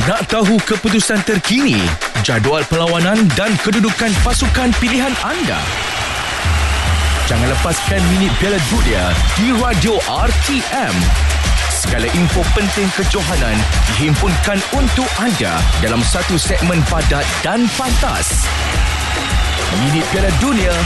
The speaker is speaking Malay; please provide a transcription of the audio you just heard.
Nak tahu keputusan terkini, jadual perlawanan dan kedudukan pasukan pilihan anda? Jangan lepaskan Minit Piala Dunia di Radio RTM. Segala info penting kejohanan dihimpunkan untuk anda dalam satu segmen padat dan pantas. Minit Piala Dunia